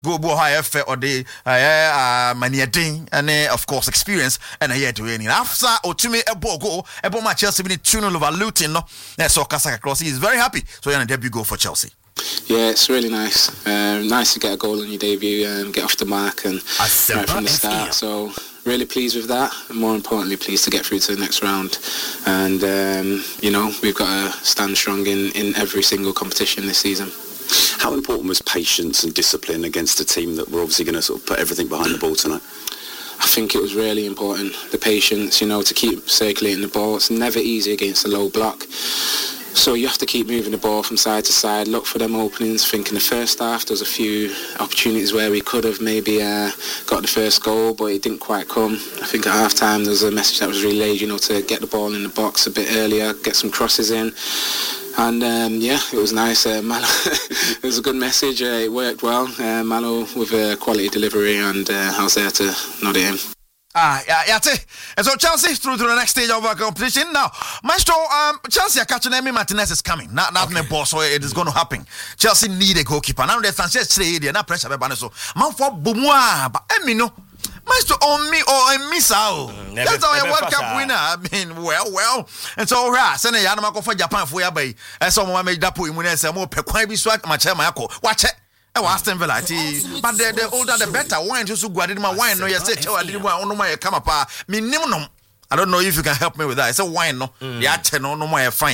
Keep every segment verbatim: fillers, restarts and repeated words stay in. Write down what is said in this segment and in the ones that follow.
go bo high fe or the uh many thing and of course experience and a year to winning. After Otumi Ebo go, Ebo my Chelsea winning two nil over Luton, no. So Kasaka Cross, he is very happy. So you're on a debut goal for Chelsea. Yeah, it's really nice. Um, nice to get a goal on your debut and get off the mark and right from the start. So really pleased with that, and more importantly, pleased to get through to the next round. And um, you know, we've got to stand strong in, in every single competition this season. How important was patience and discipline against a team that were obviously going to sort of put everything behind the ball tonight? I think it was really important, the patience, you know, to keep circulating the ball. It's never easy against a low block. So you have to keep moving the ball from side to side, look for them openings. I think in the first half there was a few opportunities where we could have maybe uh, got the first goal, but it didn't quite come. I think at half time there was a message that was relayed, you know, to get the ball in the box a bit earlier, get some crosses in. And um, yeah, it was nice. Uh, Malo, it was a good message. Uh, it worked well. Uh, Malo with a quality delivery, and uh, I was there to nod it in. Ah, yeah, yeah. And so Chelsea through to the next stage of our competition. Now, Maestro, um, Chelsea are catching Emi Martinez is coming. Not not okay. boss, so it is going to happen. Chelsea need a goalkeeper. Now they're Sanchez trade. Not pressure, but so man for Bumwa, but Emi no. Maestro on me or me sao. That's our World Cup winner. I mean, well, well. And so, right, send a Yanama go for Japan for your bay. And someone made that point when I say more Pequabi swag, my chair, my watch it. I was Aston Villa, but the, the older the better. Wine just go. I didn't my wine. No, you said I didn't want no more come up. Minimum. I don't know if you can help me with that. It's a wine, no. The actual no no more fine.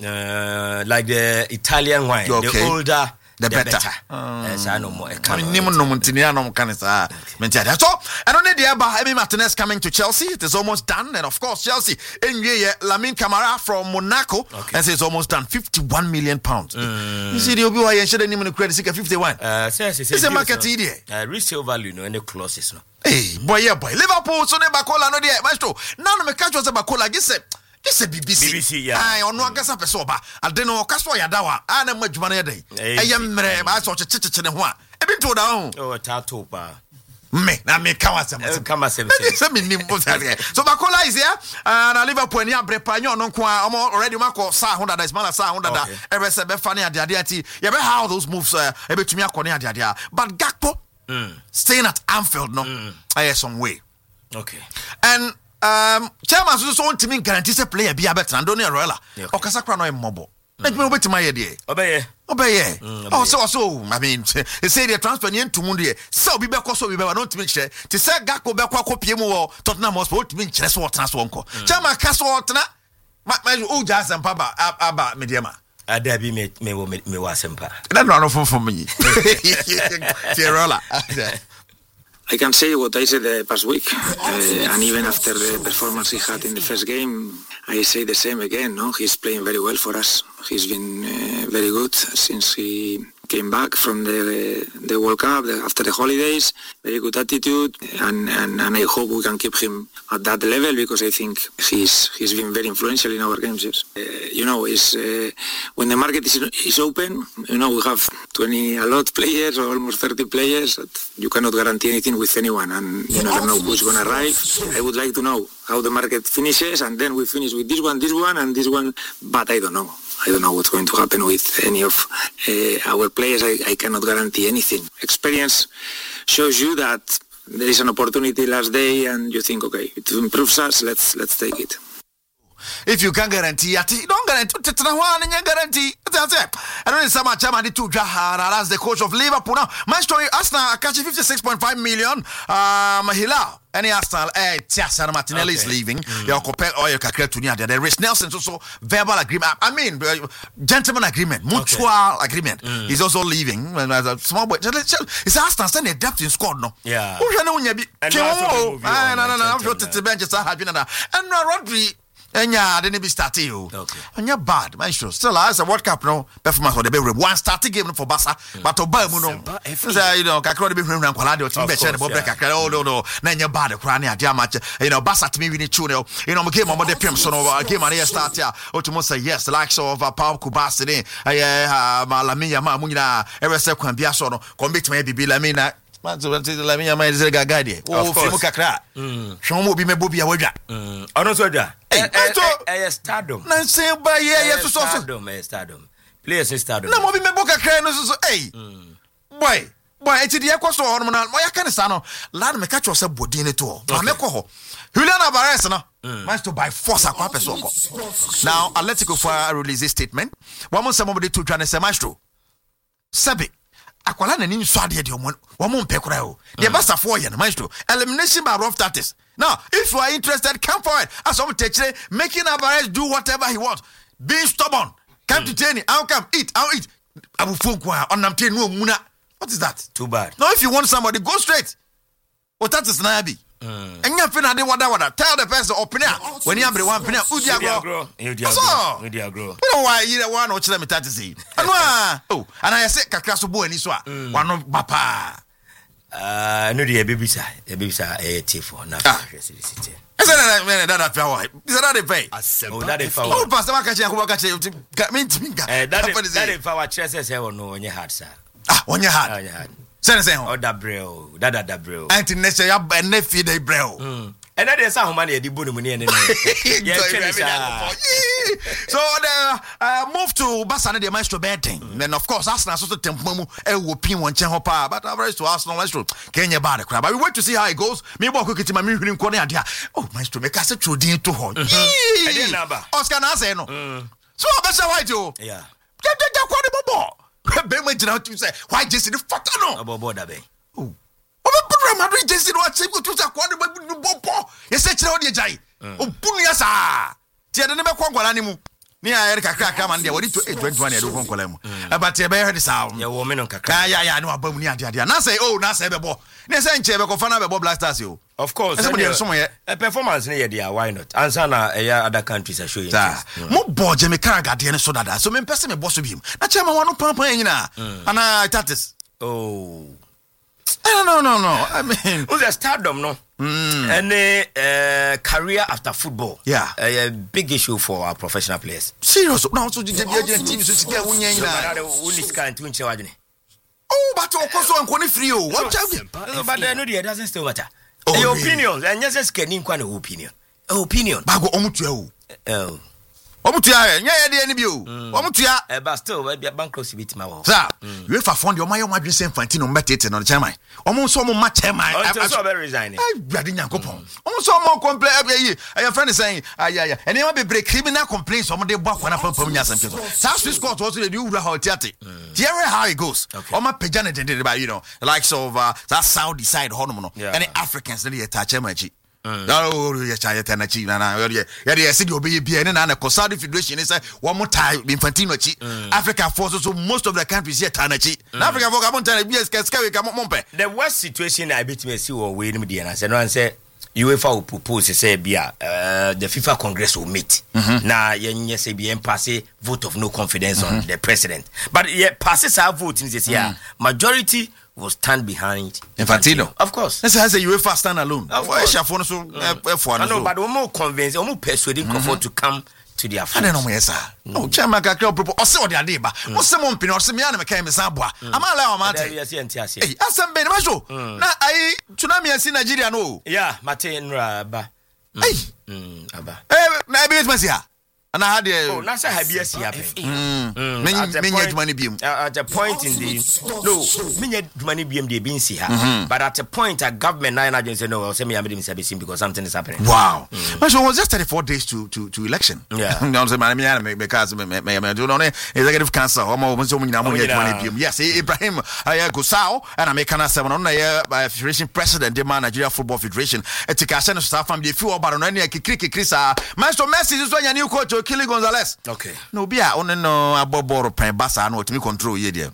Uh, like the Italian wine, okay. The older. The, the better. Yes, I know more. I mean, no Montinia, no kind of so. And only the Eba Emi Martinez coming to Chelsea. It is almost done, and of course, Chelsea. In year, Lamine Camara from Monaco, okay. And it's almost done. Fifty-one million pounds. Mm. You see, the Obi Why should any credit seeker fifty-one. Uh, it's a market idea. Uh, resale value, no, any clauses, no. Hey, boy, yeah, boy. Liverpool, so never call another Maestro. Now, no, me catch was about call. I guess it. This is B B C. B B C, yeah. I on one gasa pesoba. I don't know kaswa yadawa. I na majumane day. I am mre. I saw chichichi ne hwa. E bin to down. Oh, tattoo pa. Me na me kama sem. Kama sem. Se me nim so Bakola is here. And Liverpool ni abrepa nyo no kwa already mako sa one hundred is mala sa one hundred. Ebe se be fani ade ade anti. You be how those moves uh, ebe tumi akone ade ade. But Gakpo mm. staying at Anfield no. Mm. I some way. Okay. And Um, chairman so so want me guarantee say player be better and don't royal. Okasa kra no e mobo. Na me obeti my dey. Obeye. Obeye. Oh so so I mean they say the transfer ni ntumu dey. So bi be koso bi be wa don't me kire. Te say Gakpo be kwa kopie mu wo Tottenham Hotspur to me kire so transfer nko. Chairman ka so tena ma o ja sempa ba aba mediama. Ada bi me me me wa sempa. Na no no for me. Royal. I can say what I said the past week, uh, and even after the performance he had in the first game, I say the same again. No, he's playing very well for us. He's been uh, very good since he came back from the the World Cup the, after the holidays. Very good attitude, and, and, and I hope we can keep him at that level because I think he's he's been very influential in our games. Yes. Uh, you know, is uh, when the market is is open. You know, we have twenty a lot players or almost thirty players. That you cannot guarantee anything with anyone, and you never know who's going to arrive. I would like to know how the market finishes, and then we finish with this one, this one, and this one. But I don't know. I don't know what's going to happen with any of uh, our players. I, I cannot guarantee anything. Experience shows you that there is an opportunity last day, and you think, okay, it improves us. Let's let's take it. If you can guarantee, don't guarantee. Don't guarantee. That's it. I don't know so much. I'm to Jahara as the coach of Liverpool now. My story, Arsenal catching fifty-six point five million. Um, Hilal. Any Arsenal, eh, Tiasa Martinelli is leaving. Mm. You compare all your career to Nia. There is Nelson also verbal agreement. I mean, uh, gentleman agreement, mutual okay. agreement. Mm. He's also leaving. And as a small boy, it's Arsenal send a depth in squad, no? Yeah. Who you know when you be? No, no, no, no. I'm sure to bench is having that. And Rodri. And yeah, I didn't be starting you. Okay. And you're bad, man. Sure. Still, as a World Cup, no performance for the baby. One starting game for Barca, but to buy Muno. You know, Kakro be from Rancolado, Timber, and Bob Kakro. Oh, no, no. Then you're bad, Crania, dear match. You know, Barca to me, we need to know. You know, we came on the Pim, so over game on here start here. Or to say yes, the likes of Paul Kubasini, Malamia, Mamuna, ever said, can be a sort of commit maybe be Lamina. Man, so when la minha mãe dizer gagade. Oh, filho kakra. Chamo bi me bobi awaja. Mm. Ono so da. Eh eh stardom. Na say ba ye ye so so. Stardom, eh stardom. Players in stardom. Na mo bi me boka kakra no so so. Hey. Boy. boy eti de ekoso ho no na mo ya kan sa no lad me catch yourself body ne to ma me ko ho Julian Alvarez no managed to by force akwa peso ko now Atletico for release a statement one more somebody to try and say maestro sabi akwala na ni nso ade de omo omo mpe kura o the best of four year maestro elimination by rough tactics now if you are interested come forward as some take making Alvarez do whatever he wants being stubborn come to training I'll come eat I'll eat abu fonko on nam training no muna. What is that? Too bad. No, if you want somebody, go straight. What that is Nabi. And you feel that wada wada. Tell the person open it. When you have the one penny, who do you grow? You do grow. You do grow. You know why you one or them that is it. Oh, and I said Kakaso boy and Iswa. One of Papa. Uh, no, the baby sa, the baby sa a T for now. Is that man that power? Is that the pay? Oh, that is power. Oh, Pastor Makachi and Wakachi. That is power. Chesses have no on your heart, sir. Ah, on your heart. On your heart. Send say oh da breo da da da breo anti next ya ba na fi dey breo mm and that is how money the bonu money and so the uh, move to Barca the maestro betting then of course Arsenal so tempo mu e wo pin won chen ho pa but average to Arsenal maestro Kenya bad crap but we wait to see how it goes me bo kokiti ma me hwiri nko na ade oh maestro make us throw din to ho e dey number Oscar na say no so obesa white o yeah ja ja kwa de bobo Bema jina to say why Jesse the fata no abobo da be oh obe put Madrid Jesse no achi go to say kwa de bobo ye say kire odi jai obunu ya sa ti ade ne be kwangwala ni mu ni ya Eric kakra man de wodi to eight twenty-one ya do kwangwala mu but e be heard sound ya wo me no kakra ya ya no abam ni ade ade na say oh na say be bo na say nche be ko fa na be bo Blasters yo of course a performance ne there why not answer na e other countries are showing mo bo je me karaga de ne so dada so me pese me bo so biem na chema wano pampan nyina ana that is oh no no no no I mean who's a stardom no mm. and uh, career after football yeah a uh, big issue for our professional players serious now so je je team so sika wunya nyina who is kind to nche wadene oh but o koso anko ne free o what but no it doesn't still matter oh, your really? Opinion and yes is can kwa no opinion opinion bago omutua o oh omutua nya ye de ani bi o omutua e but still we be bankruptcy bit ma wo sir we fa fund your my my adwin Infantino mbetete no chairman omo so mo ma chairman I so be resign eh gbade nyankopon omo so mo complain eh eh friend saying aya and e ma be break criminal complaints omo de bo akwana pam nya samke so sa Swiss court also dey ura how theater here how it goes omo pagya ne dende ba you know like so uh, that Saudi side hono no and Africans dey touch chairman no ya chaya tana chi na na ya ya ya see the obe bia ne na na Saudi Federation is say one more time Infantino chi Africa forces so most of the countries here tana chi Africa for come tana bia ska ska we come mompe the worst situation I bet me see or we nim dia na say no say UEFA will propose say bia uh, the FIFA Congress will meet mm-hmm. na yenye say bia pass vote of no confidence mm-hmm. on the president but yeah passes our vote in this year mm-hmm. majority will stand behind Infantino. Infantino. Of course. This has a UEFA stand alone. Of course. So, mm. no, but we're more convinced, we're more persuading mm-hmm. to come to their friends. I don't know, yes, sir. No, Chairman Kakra propose. Or say what they are doing, but what's some one pin or some yana mekame sabwa. I'm all out, Mate. Yes, yes, yes. Hey, asam ben macho. Na I tsunami asi Nigeria no. Yeah, Mate nra ba. Hey. Mm, aba. Eh, na be masia. And I had a oh, that's a habeas happen. Mm. Many many money beam. At a point in the no, many money beam they been see her. But at a point, a government nine agency no, I'll say me I'm servicing because something is happening. Wow. But so it was just thirty-four days to to to election. Yeah. No, say man, me because me me me do no executive council. Omo so many money beam. Yes, Ibrahim Gusau and American seven on the Federation president, the Nigeria Football Federation. Etika send staff from the few about no any kikiki krisa. Master Messi is one new coach Killy Gonzalez. Okay. No be a on no aboboro pen basa no to me control ye there.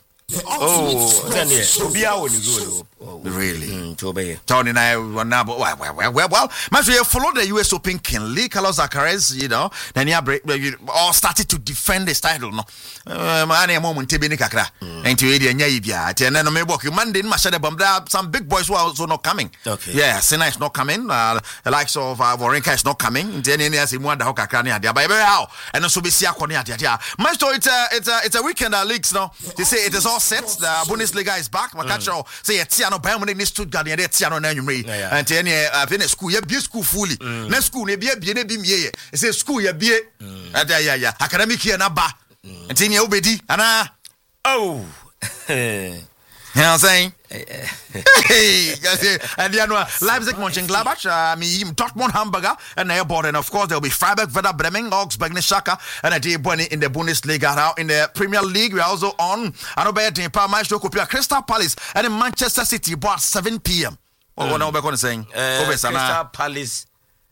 Oh, then yeah. Obia woni go. Really? Mm, to obey. Tony and I were now well well well well. Master you follow the U S Open Kinley Carlos Alcaraz, you know. Then you break all started to defend his title no. Um any moment be ni kakra. Enti we dey nya bia. Ati na no me work Monday in Mashade Bomb some big boys who are also not coming. Okay. Yeah, Sena is not coming. Uh, the likes of uh, Wawrinka is not coming. Enti any as mu da kakra ni ade. But how? And so be see akoni ade ade. Master it's a it's a it's a weekend at leagues no. They say it is all set. The Bundesliga is back. Makacho mm. say Tiano Bayern Munich needs to Stuttgart. They Tiano na nyumre. And any uh finish school. Yeah, be school fully. Mm. Na school ne be be ne bi miye. It say school yeah be. And yeah yeah academic year na ba. And any obedi ana oh. You know what I'm saying? Hey, and you know, Leipzig, Mönchengladbach, uh, me Dortmund, Hamburger, and Airborne, and of course there will be Freiburg, Werder Bremen, Augsburg, Schalke, and a day in the Bundesliga. Now in the Premier League, we are also on. I know better than Parma, Crystal Palace, and in Manchester City, about seven p.m. Oh, what are we going to say? Crystal Palace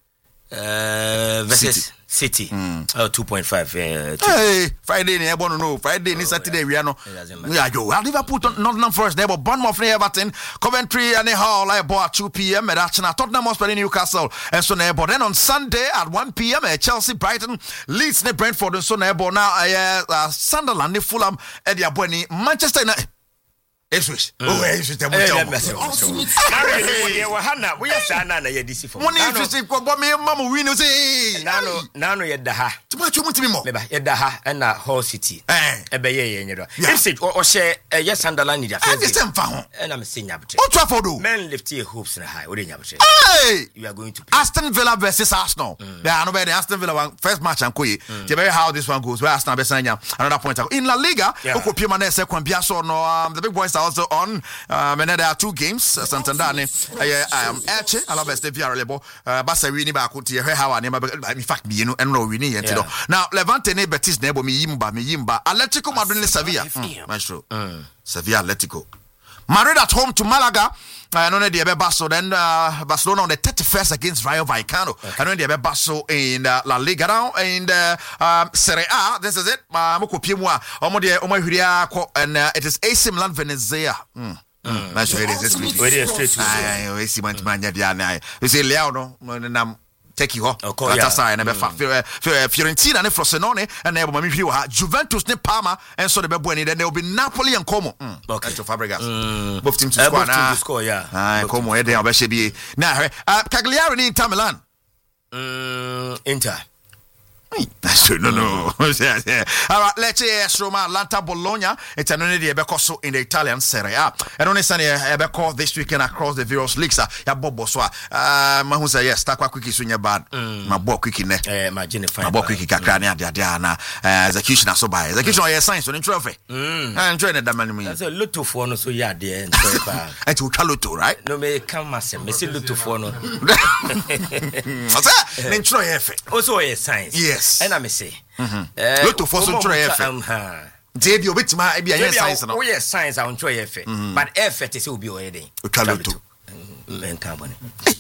uh, versus City, mm. oh, two point five. Uh, hey, Friday, I want to know. Friday, oh, Saturday, yeah. we are no. Yeah, yo, Liverpool, Nottingham Forest, they were Bournemouth, Everton, Coventry, and Hull, like about two p.m. at Arsenal, Tottenham Hotspur, Newcastle, and so on. Then on Sunday at one p.m. at Chelsea, Brighton, Leeds, Brentford, and so on. Now, uh, Sunderland, Fulham, Eddie Abweni, Manchester United. Eswish. Oh, Eswish. I'm going to tell you. Hannah, we are Sana, you deceive. One interesting, what me, Mamma, we know say. Nano, Nano, yet the ha. Too much, you want to be more. Yet the ha and a whole city. Eh, Bay, and you know. If or share a yes, Sunderland, and I'm saying, what Trafford? Men lift your hopes in a high. What do you have? Hey, you are going to Aston Villa versus Arsenal. There are no better Aston Villa first match and Kui. The very how this one goes. Where Arsenal Besanya, another point in La Liga, Okopimane, second Biaso, no, the big boys are also on. Um, and there are two games. Uh, Santander, I am Eche, I love the Villarreal, uh, Bassa Winnie Bakuti, how I name, in fact, you know, and no winning. Now, Levante, Betis, Nebo, Miyimba, Miyimba, Atletico Madrid, Sevilla. Maestro, Sevilla, Atletico. Madrid at home to Malaga. I know the Basso, then uh, Barcelona on the thirty-first against Rayo Vallecano. I know the Basso in uh, La Liga now in the um, Serie A. This is it. Moko Pimwa, Omodia, Omohuria, and uh, it is A C Milan Venezia. Mm. Mm. That's what it is. It's I see my man. You see, Leono, and take you off. That's why I never Fiorentina and Frosinone and never me Juventus ne Parma and so the Bebueni. Then there will be Napoli and Como. Okay, to Fabregas. Both teams to score. Both teams to score. Yeah. Ah, Como. They are be now. Cagliari in Inter Milan. Inter. That's true. No, no. All right, let's say Roma, Atlanta, Bologna. It's an only the in the Italian Serie A. And only Sunday, Ebeko this weekend across the various leagues. Ya Bobo Swa. Uh, Mahu say yes. Takwa quicky sunya bad. My boy quicky ne. Eh, my Jennifer. My boy quicky kakrania dia dia na. Execution aso by execution. Yes, science on trophy. I enjoy the damn. That's a lot of fun. So yeah, there. It's Kaluto, right? No, me come as me see lot of fun. What's that? Enjoy effort. Also, yes, science. Yes. And I may say, look to force on try effort. Dave, you bit my idea. Yes, oh yes, science. I enjoy effort, but effort is will be already. Kaluto. Men company.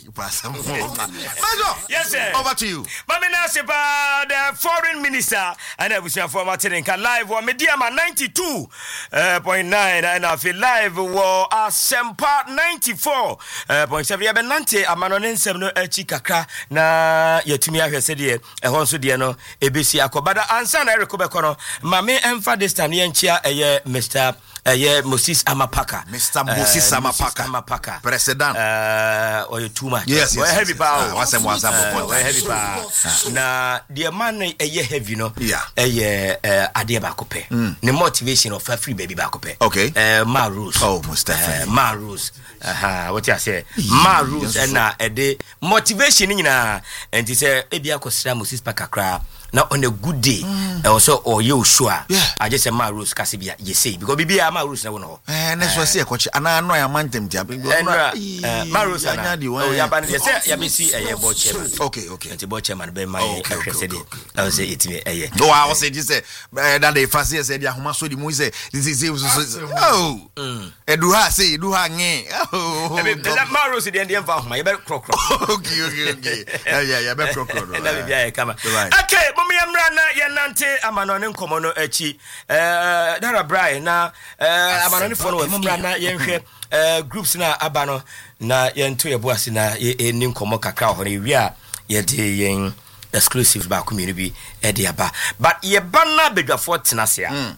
Yes, sir. Over to you. Mamina Seba, the foreign minister, and I was your former Tinka live or Mediama ninety-two point nine, and I feel live war a Sempa ninety-four point seven. Yabenante, a manonin seven chikaka, na Yatumia said here, a honsu diano, A B C Akobada, and San Erico Becono, Mame Emfa Destanientia, a year, Mister Uh, yeah, Moses Amapaka. Mister Moses uh, Amapaka. Amapaka. President. Uh, or you too much. Yes, yes. Heavy power. What's them was about? Heavy power. Na the man a year heavy, no. Yeah. A year uh Adia Bakope. The motivation of a free baby Bakope. Okay. Uh, Marus. Oh, most definitely. Uh, Marus. Aha, what you say? Marus and na a day motivation in na and he say Ebia Kosra Moses Pakakra. Now on a good day, mm. also or you sure? Yeah. I just say my rules, Cassibia. You say because Bibi my rules never know. And that's what I say, coach. And I know I man them job. My rules are not. Oh, yeah, but you say you may see a board chairman. Okay, okay. And the board chairman be my credit. I will say it me. No, I will say this. That they first year said, "Yeah, Humaso di Muise." This is oh. Eduha say, Eduha nge. Oh. That my rules the end of my. You better crock crock. Okay, okay, okay. Yeah, yeah, yeah. Better crock crock. Let me be come. Okay. Mi amrana yenante amanone nkomono echi eh dara Brian na eh amanone fo no amrana yenhwe eh groups na abano na yento yeboase na eni nkomo kakra ho na wi a ye de yen exclusive ba community e de aba but ye banna bedwafo tenase a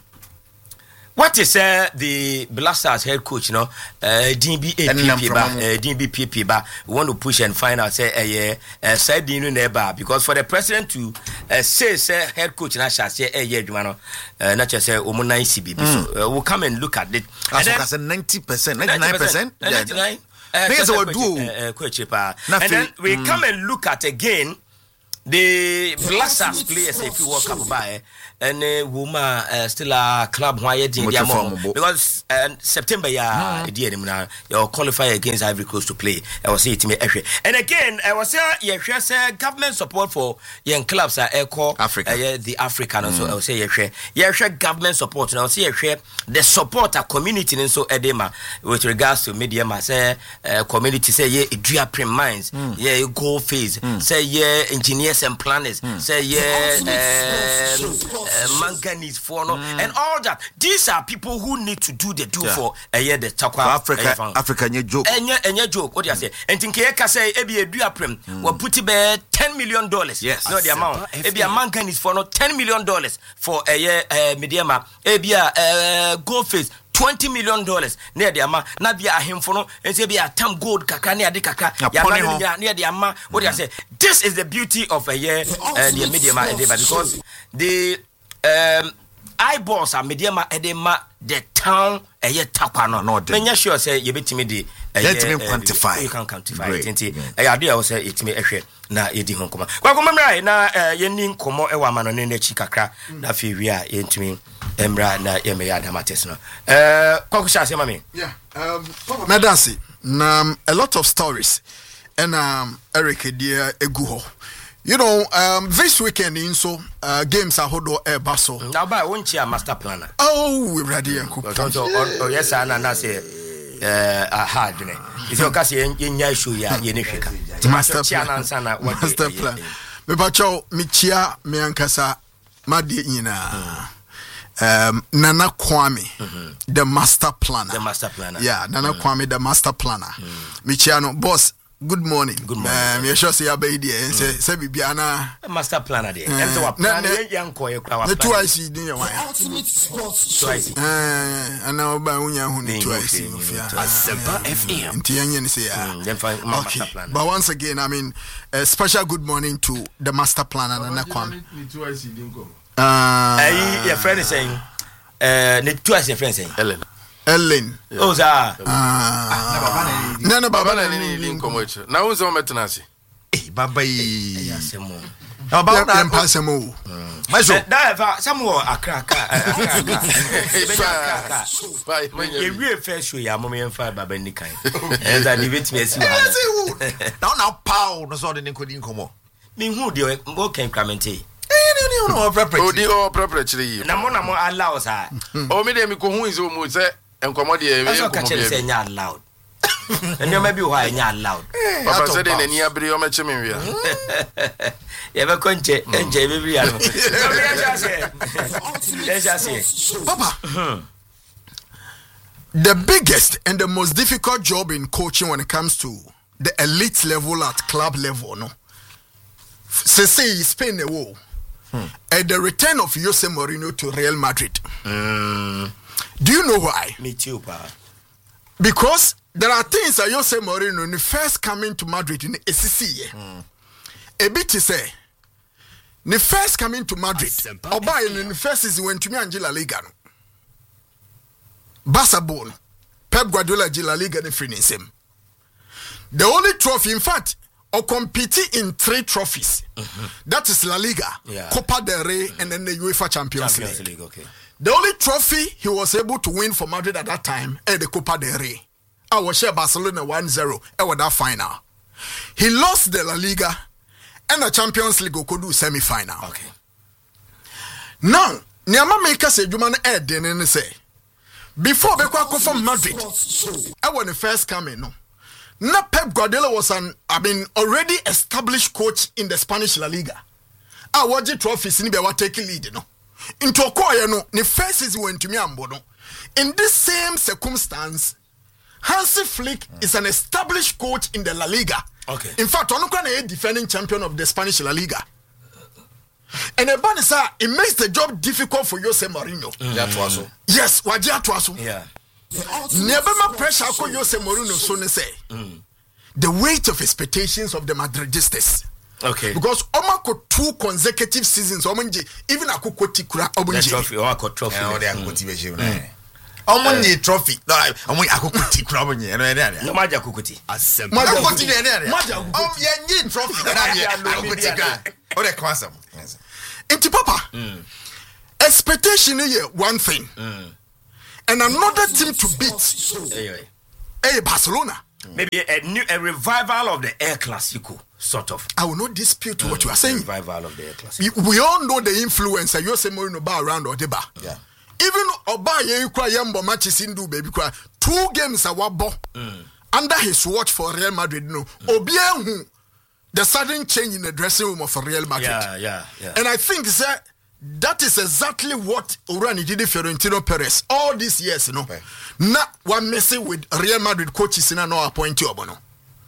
what is uh, the Blasters head coach, you know, uh, D B A P P ba, uh, D B P P ba, we want to push and find out, say, uh, uh, side in neighbor, because for the president to uh, say, say, head coach, na shall say, eh, yeah, you know, not just say, Omona C B B, so uh, we'll come and look at it. That's so ninety percent, ninety-nine percent, ninety-nine. And then we come and look at again the Black Stars players if you walk up by and uh, woman uh, still a club why you because uh, September yeah mm. the now you qualify against Ivory Coast to play I was saying to me and again I was say yeah say government support for young clubs are echo Africa uh, yeah, the African mm. so I will say yeah yeah share government support now say yeah the support a community and so edema with regards to media say uh, community say yeah Idria Prime Mines mm. yeah gold phase mm. say yeah engineers and planners mm. say yeah uh, uh, manganese for no mm. and all that these are people who need to do the do yeah. for a uh, year the takwa Africa uh, Africa nye joke enye enye joke what do you say and think here ka say e be Idria Prime we put be ten million dollars yes no the amount e be a manganese for no ten million dollars for a year uh, mediama e be a uh, gold phase twenty million dollars near the ama na bia ahemfo no ense bia tam gold kakra ne ade kakra ya near the ama what do you say this is the beauty of a year uh, the mediama edema because the um eyeballs are mediama edema the town a year takwa no no menya sure say you betimi di let me quantify you can quantify it enti e ade a say it me ehwe na yedi ho nkoma kwa kwa mmra na yeni nkomo e wa ma no ne na chi kakra na fe wi a yentimi emra na yeme ya damates no eh kwa ku sha se mami yeah um medasi na a lot of stories and um Eric dear eguho you know um this weekend in so uh, games are hodo e baso now by won chia master planner oh we ready and cook so oh yes na na say eh a hard ne if you case yen show ya ye ne hweka master plan na master plan me ba cho me chia me ankasa made nyina um Nana Kwame mm-hmm. the master planner the master planner yeah Nana mm-hmm. Kwame the master planner mm-hmm. me chia no boss good morning good morning um you sure say abey there say say bibia na master planner there and so what plan yan ko ye kwa the twice din yan ultimate sports twice eh and now ba unya hu ni twice Asempa F M nti yan ni say yeah then find master planner but once again I mean a special good morning to the master planner Nana Kwame ni twice din ko ah eh your friend is saying eh ni twice your friend saying Ellen Ellen oh za ah na na baba na ni link komo eche na wo so metenase eh baba yi yasemo baba na empasemo maso da fa samuel akraka akraka e wie fe show ya mo me fa baba ni kan and that the bit me see wa now now pow no so de nkodi nkomo me hu de o kan kramente eh ni no prepare o di o prepare chiri na mo na mo allow sa o me de mi ko hu nzo mo se enkomo de e ko mo be say nya allowed and you maybe why nya allowed papa said in any abri o me chimi wi ya be konche enje be bi ya no ya say papa the biggest and the most difficult job in coaching when it comes to the elite level at club level no say say Spain a war hmm. at the return of Jose Mourinho to Real Madrid. Mm. Do you know why? Me too, pa. Because there are things that Jose Mourinho when he first coming to Madrid in A C C. Mm. A bit to say, the first coming to Madrid, or by in the first is when to me Angela Liga. Barcelona, Pep Guardiola La Liga the free him. The only trophy, in fact, or competing in three trophies. Mm-hmm. That is La Liga, yeah. Copa del Rey, mm-hmm. and then the UEFA Champions, Champions League. League okay. The only trophy he was able to win for Madrid at that time is the Copa del Rey. I was share Barcelona one zero at that final. He lost the La Liga and the Champions League could do semi-final. Okay. Now, Niama Maker said, you man add then say, before Beko from Madrid, I was the first coming. No. Now Pep Guardiola was an, I mean, already established coach in the Spanish La Liga. I watched the trophies in the taking lead, no. Into Okoye, no, the first season went to me and Bono. In this same circumstance, Hansi Flick mm. is an established coach in the La Liga. Okay. In fact, Onukwana is defending champion of the Spanish La Liga. And the band is uh, it makes the job difficult for Jose Mourinho. Mm. That was so. Yes, Wajia Twaso. Yeah. Never my pressure for Jose Mourinho, so they say. Mm. The weight of expectations of the Madridistas. Okay. Because Omako two consecutive seasons, Omanji, even Akoko Tikura, Omanji. Trophy, or Akoko Trophy. Yeah, they are motivation. Omo ni trophy. No, omo akokoti kura omo ni. No, no, no. Maja akokoti. Asem. Akokoti ni ni. Maja akokoti. Om ye ni trophy. Na ni akokoti kura. O de kwasam. Inti papa. Expectation is one thing. And another team to beat. Hey, Barcelona. Maybe a new a revival of the El Clasico, sort of. I will not dispute mm, what you are saying. Revival of the El Clasico. We, we all know the influence. Jose Mourinho bar around or deba. Yeah. Even Oba ye cry yambo matches in do baby cry. Two games a wabo mm. under his watch for Real Madrid. No, mm. Obiang the sudden change in the dressing room of Real Madrid. Yeah, yeah, yeah. And I think that that is exactly what Urani did for Florentino Perez all these years, you know. Okay. Now one messing with Real Madrid coaches in no appoint you, no.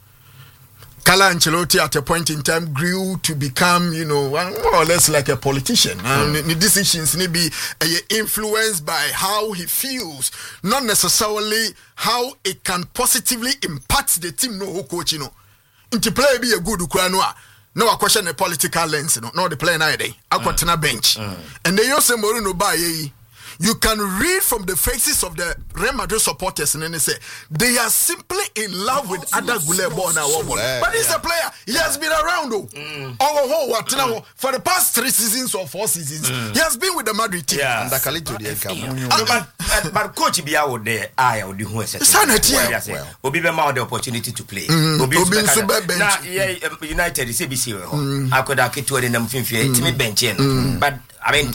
Carlo Ancelotti at a point in time grew to become, you know, more or less like a politician. Mm. And the decisions may be uh, influenced by how he feels, not necessarily how it can positively impact the team. No coach, you know. Into play be a good Ukrainoa. No, I question the political lens, you know, no, the play night day. I got mm. bench. Mm. And they use Mourinho by you can read from the faces of the Real Madrid supporters and then they say they are simply in love with Ada Gulebo now. But he's yeah. a player. He yeah. has been around though. Mm. Oh, oh, what now? For the past three seasons or four seasons, mm. he has been with the Madrid team. Yeah. And the but, but, but coach be out there. I would do who is it? Obi be the opportunity to play. Obi now United is A B C. I could have kept in them fifty bench in. But I mean,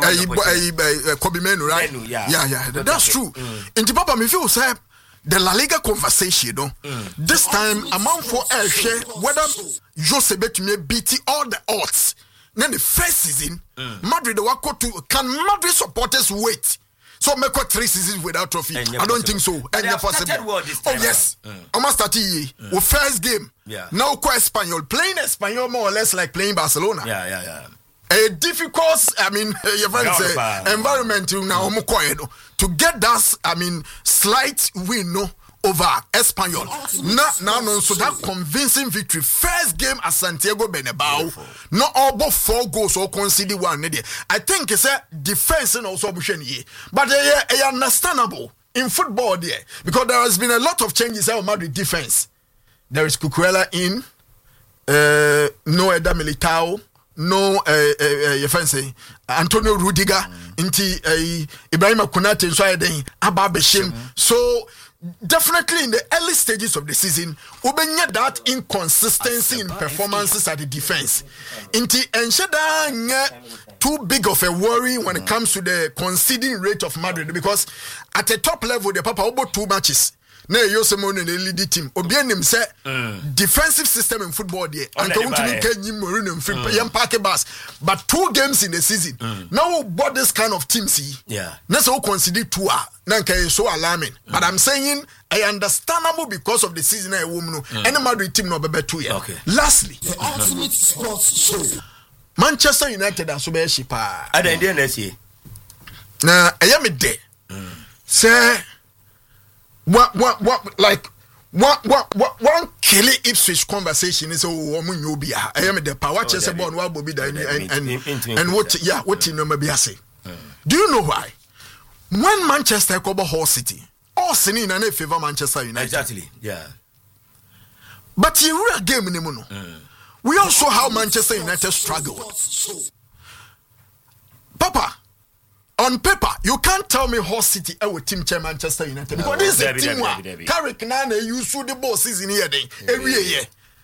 Kobe Menu, right? Menu, yeah, yeah, yeah. That's, that's true. Mm. In Papa, me feel say the La Liga conversation, you know, mm. this time among for El share whether Jose Betumie beat all the odds. Then the first season, mm. Madrid the wako to can Madrid supporters wait? So make what three seasons without trophy? I don't possible. think so. And and possible. Oh yes, mm. almost start mm. first game. Yeah. Now quite Espanyol playing Espanyol more or less like playing Barcelona. Yeah, yeah, yeah. A difficult, I mean, your friends say, environment now to get that, I mean, slight win no over Espanyol. Now, now, no, so that convincing victory, first game at Santiago Bernabeu, not all but four goals or conceded one. I think it's a defense and also but they are understandable in football there because there has been a lot of changes in Madrid defense. There is Cucurella in, uh, no Eda Militao. No, uh, uh, uh, fancy Antonio Rudiger, mm. Inti uh, Ibrahim Konate, so I then Ababeshim. So definitely in the early stages of the season, we get that inconsistency in performances at the defense. Inti Ensheda too big of a worry when it comes to the conceding rate of Madrid because at the top level, the Papa over two matches. Na Jose Mourinho the lead team obi anim say defensive system in football there and come to me can you Mourinho free yam park bus but two games in the season mm. now we bought this kind of team see yeah na so consider two ah na nka so alarming mm. but I'm saying I understandable because of the season I woman no mm. any Madrid team no be two yeah okay lastly the ultimate sports show Manchester United are so be shipa ada dey na see na ayame dey say What what what like what what what one killing Ipswich conversation is oh woman you be I am the power chess born what will be and and and what yeah what you know maybe I say. Do you know why? When Manchester cover Hull City, all singing and they favor Manchester United. Exactly. Yeah. But you real game in the mono. We also how Manchester United struggle. Papa. On paper, you can't tell me Hull City I will team chair Manchester United because no, this is a team where Carrick Nana you shoot the ball season here day every year.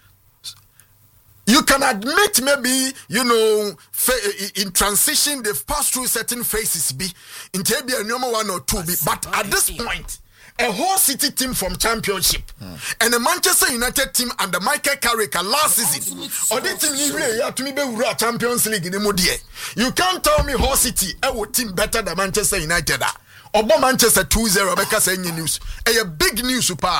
You can admit maybe you know in transition they've passed through certain phases be in maybe a number one or two be but at this point a Hull City team from Championship mm. and a Manchester United team under Michael Carrick last season or the team you to me be Champions League in the Modier. You can't tell me Hull City a team better than Manchester United or Manchester two zero because any news a big news super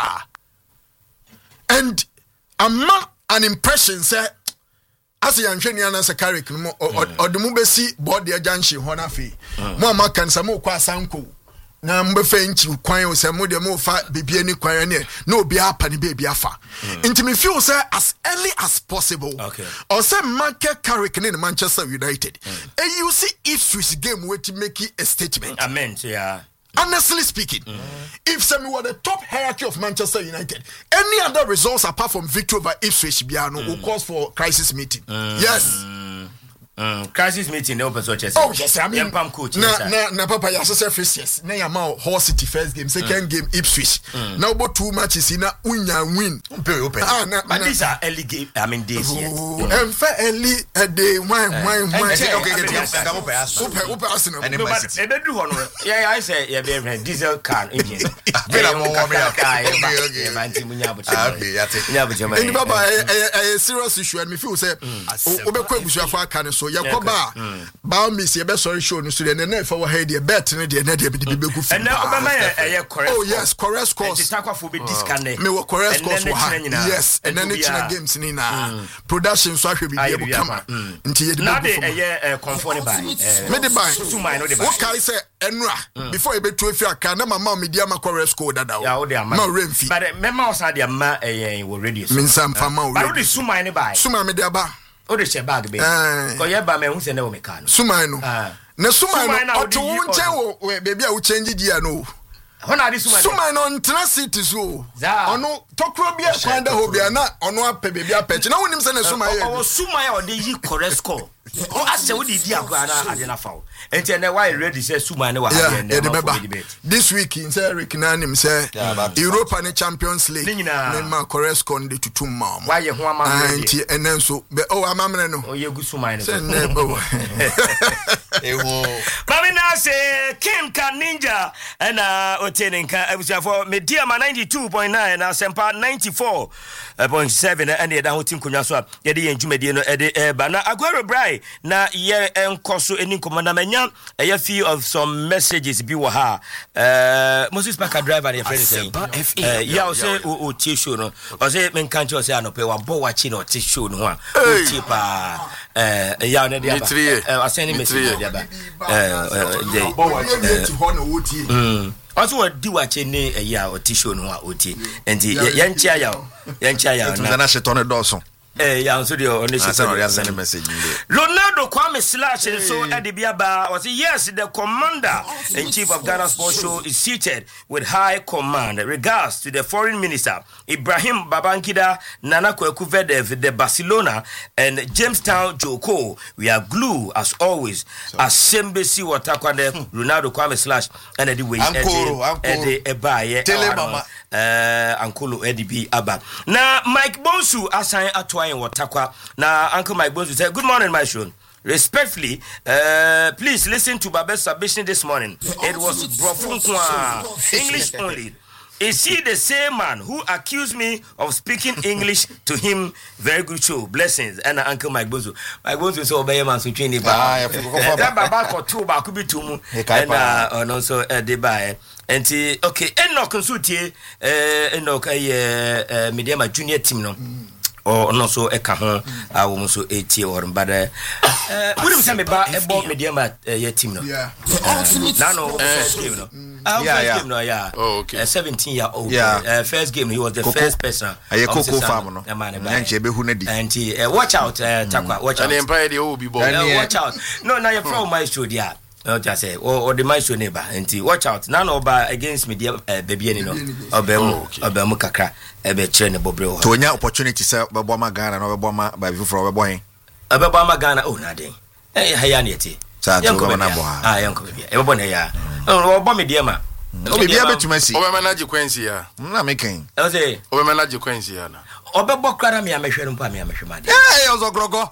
and I'm not an impression say as a young Chenian Carrick or the Mubesi board the Janshi Honafi Mama can some more Sanko. Na mbefe nchi kwan o se mo de mo fa bibie ni kwan ne na obi apa ni baby afa nti me feel say as early as possible okay or say Michael Carrick in Manchester United mm. and you see if Swiss game wait to make a statement amen yeah honestly speaking, mm. if Semi were the top hierarchy of Manchester United, any other results apart from victory over Ipswich Biano mm. will cause for crisis meeting. Mm. Yes. Mm, crisis meeting no person chess. Oh yes, I mean Pam coach. Na na na papa ya say first yes. Na ya ma Hull City first game, second mm. game Ipswich. Mm. Now about two matches in na unya win. Open open. Ah, na, but na, these are early game. I mean days yet. Oh, and fair early a day wine wine wine. Okay, okay, come up pass. Open open Arsenal. No, but e be do hono. Yeah, I say yeah be diesel can engine. Be na mo mo ya. Okay, okay. Man team nya bo chema. Okay, ya te. Nya bo chema. Any baba a serious issue and me feel say obekwa ebusuafo aka ne so yakoba ba miss ye be sorry show no so de na fa wa head ye bet ne de na de be be ku fi. And now obama ye correct. Oh yes, correct course. The takwafo be discount. Me wo correct course wo ha. Yes, and then it's na games ni na production so ahwe bi be kama. Nti ye de be na de ye comfort buy. Me de buy. Sumai no de buy. What kai say enra before you be to afi aka na mama media ma correct score dada. Ya wo de ama. Ma remfi. But me ma osa de ama eh wo radio. Me nsam fa ma wo. But wo de sumai ne buy. Sumai me de aba. O de che bag be. Ko ye ba me hu se na wo me ka no. Sumai no. Na sumai no oto wonche wo baby a wo change dia no. Hona di sumai. Sumai no ntra city so. Ono tokro bia kwanda ho bia na ono ape baby ape. Na wonim se na sumai ye. O sumai o de yi correct score. O ase wo di di akwa na ade na fawo. Enti na why ready say sumai ne wa ha de na. This week in say Rick Nanim say Europa ne Champions League. Ne ma correct score de tutum ma. Why ye ho ama. Enti enen so be o amamre no. O ye gu sumai ne. Say ne bo. Ewo. Mami na say Kim Kan Ninja na otenenka abusuafo Mediama ninety-two point nine na Sempa ninety-four point seven and ye da hotin konwa so ye de yenjumedie no e de ba na Aguero Brai na ye enkoso eni komanda manya ye few of some messages bi wo ha eh Moses Parker driver ye friend say eh ya o say o tie show no o say men kan o say anope wa bo wa chi no tie show no ha o tie pa eh ya na dia ba eh aseni message dia ba eh eh bo wa chi ho no wo tie mm also what do watch any a year or tissue no oti and yanchia ya yanchia ya na na sheton doso eh ya so the only send message Ronaldo Kwame Slash so at the biaba was yes the commander in chief of Ghana Sports Show is seated with high command. Regards to the foreign minister Ibrahim Babangida Nana Kweku Vedev the Barcelona and Jamestown Joko. We are glue as always as Sembesi Watakwande Ronaldo Kwame Slash and the way Eddie Ebaye Telemama eh Ankolo Eddie B Aba. Now Mike Bonsu assign atwa in Watakwa. Now Uncle Mike Bonsu said good morning my son. Respectfully, uh, please listen to Babe's submission this morning. It was Brofunkwa, English only. Is he the same man who accused me of speaking English to him? Very good show. Blessings. And Uncle Mike Bonsu. Mike Bonsu so obey man so train ba. That baba ko two ba kubi tumu. And uh, also uh, the buy. And okay, Enoch consultie uh Enoch uh Mediama junior team no. Or no so eka ho a wo so eighty or but uh we dem say me ba e ball Mediama uh, team no. Yeah. Na no first game no. Uh, yeah, first yeah. game no yeah. Oh, okay. Uh, seventeen year old. Yeah. Uh, first game he was the Coco. First person. Aye Coco farm no. Nanche be hu na di. And uh, watch out uh, Takwa, watch out. And empire dey obi ball. Uh, watch out. No, now you from my show there. No, just say or the my show neighbor and watch out. None over against me dear baby any no. Obem obem kakra e be chere ne bobre. To nya opportunity say be bo ma Ghana no be bo ma ba before be boy. E be bo ma Ghana oh na den. Eh haya na yeti. Sa to go na bo ha. Ah yanko be. E be bo na ya. O bo me dear ma. O be bia betuma si. O be manage Quincy ya. Na making. I say o be manage Quincy ya na. O be bo kra me amehwe no pa me amehwe ma de. Eh ozo grogo.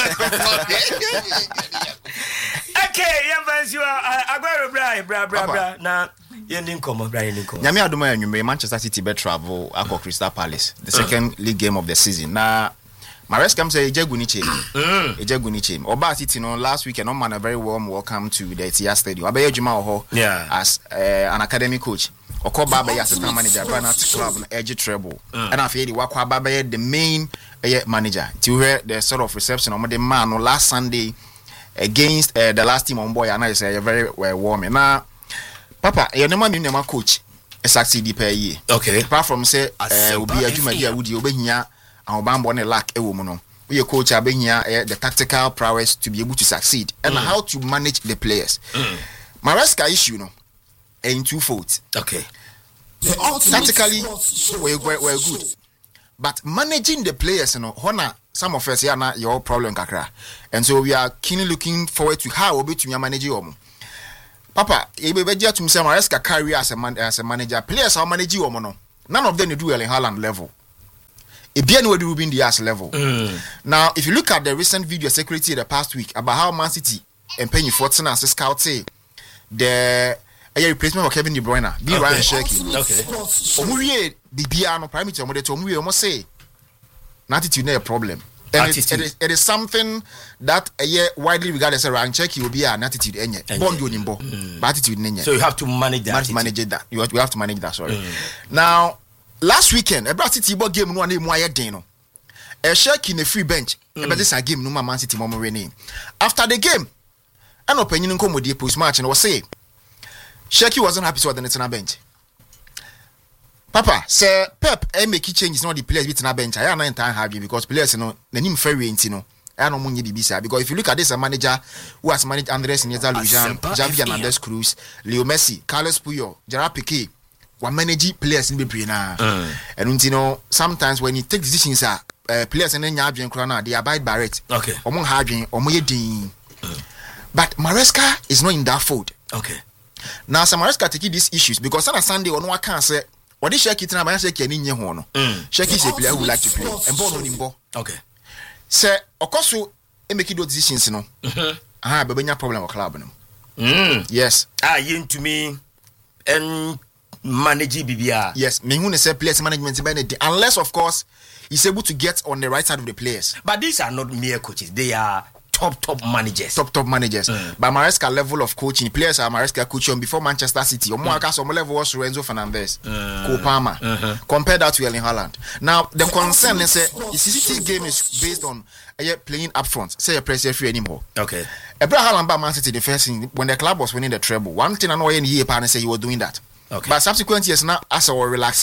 Okay, Yanvansiwa Aguero bra bra bra bra na yendin komo bra yendin komo. Nyame adoma anwumre Manchester City be travel akọ Crystal Palace the second uh. league game of the season. Na Maresca come say Ejaguniche. Mm. Ejaguniche. Oba City no last weekend on man a very warm welcome to the Etihad Stadium. Abaye Juma Oho yeah. as uh, an academy coach. Okoba Abaye assistant manager Bernat Club no edge treble. Mm. And after the Wakwa Abaye the main uh, manager. To hear the sort of reception on the man no last Sunday against uh, the last team on boy and I say very well warm. Now Papa, your name is my coach. Succeed per year. Okay. Apart from say uh will be a juma dia would you be here and obambo ne lack e wo mu no. We coach abehia the tactical prowess to be able to succeed and mm. how to manage the players. Mm. Maresca issue no. in two folds. Okay. Tactically, we're, we're, we're good. But managing the players, you know, Hona, some of us here now your problem kakra. And so we are keenly looking forward to how we to manage you. Papa, you be better to say Maresca carry as a man as a manager. Players are managing you, no. None of them do well in Haaland level. It be anywhere do in the ass level. Mm. Now, if you look at the recent video security the past week about how Man City and Penny Fortson as a scout say the a replacement of Kevin De Bruyne, be okay. Ryan Cherki. Okay. Omurie Bibia no parameter omo de to omurie omo say attitude no a problem. And it, it, is, it is something that a year widely regarded as a Ryan Cherki will be an attitude enye. Bond you nimbo. But attitude nenye. So you have to manage that. Manage, manage that. You have, you have to manage that, sorry. Mm. Now, last weekend, a Bra City ball game no one more deno. A Cherki in a free bench. Mm. But this a game no Man City momo rene. After the game, an opinion come with the post match and was say Cherki wasn't happy so the next bench. Papa, sir, Pep, I make changes not the players between a bench. I am not entirely happy because players, you know, the name very intino. I don't want you to be sad because if you look at this, a manager who has managed Andres Iniesta, Lujan, Javi Hernandez Cruz, Leo Messi, Carlos Puyol, Gerard Piqué, were managing players in the brain. And you know, sometimes when you take decisions, uh, players and then you have they abide by it. Okay. Among Hadrian, or Moyedin. But Maresca is not in that fold. Okay. Now, some Maresca take these issues because on a Sunday, on one can say, what is Cherki tonight? I say, can you hear one? Cherki is a player who like to play and born on him. Okay. Sir, of course, you make those decisions, no. Ah, but when you problem with club, no. Mm. Yes. Ah, you to me and manage B B R. Yes, me who say players management unless, of course, he's able to get on the right side of the players. But these are not mere coaches; they are top top managers. Top top managers. Mm. But Maresca level of coaching, players are Maresca coaching before Manchester City. Or more mm. some level was Renzo Fernandes, mm. Cole Palmer. Mm-hmm. Compare that to Erling Haaland. Now the concern is say the C C T game is based on uh, playing up front. Say a pressure free anymore. Okay. Abraham Haaland by Man City the first thing when the club was winning the treble. One thing I know in the year partner say you were doing that. Okay. But subsequent years now as a relax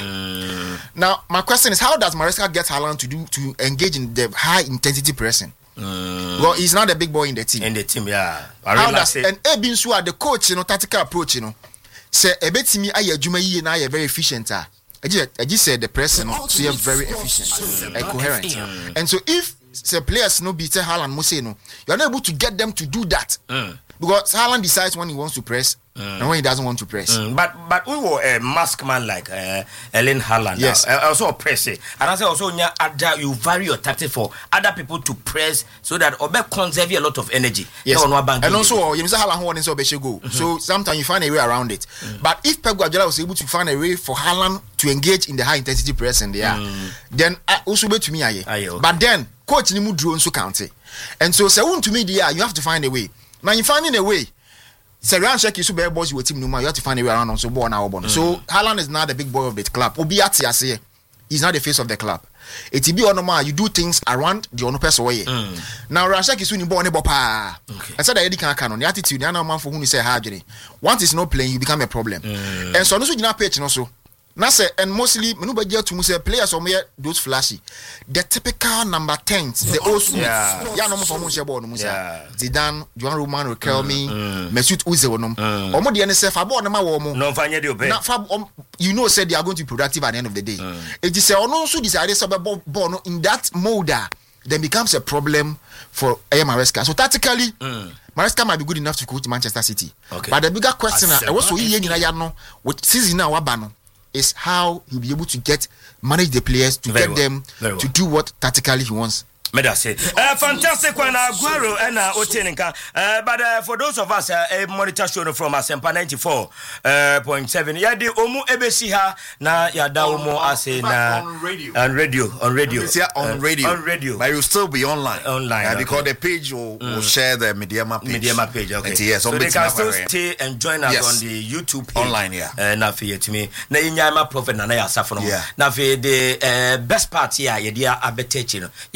mm. Now my question is how does Maresca get Haaland to do to engage in the high intensity pressing? Mm. Well, he's not a big boy in the team. In the team, yeah. How does and Ebin Sua the coach, you know, tactical approach, you know, say a bit to me, I Juma ye and I are very efficient. I just, I just said the person, so you're very efficient, and coherent. Mm. And so if say players no beat Haaland Museno, you're not able to get them to do that mm. because Haaland decides when he wants to press. Mm. And when he doesn't want to press, mm. but but we were a mask man like uh, Erling Haaland. Yes, uh, also press it, and I say also you vary your tactic for other people to press so that Obe conserve a lot of energy. Yes, and also you know Haaland who wants to go. So sometimes you find a way around it. Mm. But if Pep Guardiola was able to find a way for Haaland to engage in the high intensity pressing there, mm. then uh, also be to me aye. Aye, okay. But then coach ni mu drone so county, and so say to me there you have to find a way. Now you finding a way. So Ryan Cherki is super boss your team no man. You have to find a way around on so born now born. So Haaland is not the big boy of the club. Obiati I say he's not the face of the club. It be on normal you do things around the other person way. Now Ryan Cherki is when you born about pa. I said that can can on the attitude. The man for who you say hard. Once it's not playing, you become a problem. Mm. And so no so you not pitch no so. Now say and mostly nobody to say players or me those flashy. The typical number tens, the old school. Yeah, yeah, no more for Monsieur Bono, Musa. Zidane, Joan Roman, Riquelme, Mesut Ozil, no. Omo the N S F, about no more. No, find you pay. You know, said they are going to be productive at the end of the day. It is say, oh no, so decided about Bono in that mode, then becomes a problem for Maresca. So tactically, Maresca might be good enough to coach Manchester City. Okay. But the bigger question, I was so you know, with season now, Wabano. Is how he'll be able to get manage the players to Very get well. them Very to well. do what tactically he wants. Medase. Uh, fantastic one, Aguero and uh, Oteninka. Uh, but uh, for those of us, uh, a monitor show from Asempa ninety-four point seven. Yeah, the Omu Ebesiha na Yada Omo Ase na on radio. On radio. On radio. On uh, radio. On radio. But you'll still be online. Online. Uh, okay. Because the page will, mm. will share the Mediama page. Mediama page, okay. And yes, so they can still stay and join us yes. on the YouTube page. Online, yeah. Uh, na fiye to me. Na inyama prophet na na ya safono. Yeah. Na fiye the uh, best part here, yedia abetechi no. Yemfa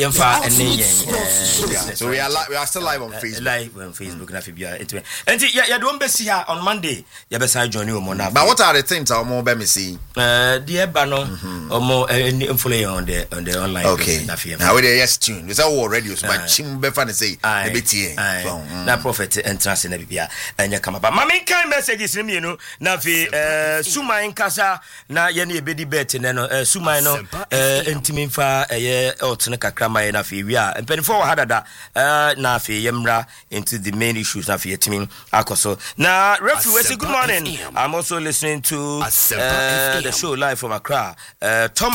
So we are li- we are still live on Facebook. Live on Facebook na fibia. And yeah, yeah, don't be see her on Monday. Yeah, be say join you mona. But what are the things I more be me see? Uh, the bano or more follow on the on the online. Okay. Now we yes tune. We say all radio so but chim be fan say the bit na prophet entrance na bibia anya kama ba mama kan messages ni me no na fi eh suman kasa na ye na ebedi bet ne no eh suman no eh ntimi mfa eh otne kakra mai na fi wi a mpenifo wa hadada eh na fi yemra into the main issues na fi yetimi akoso na referee we say good morning. I'm also listening to uh, the show live from Accra. uh, Tom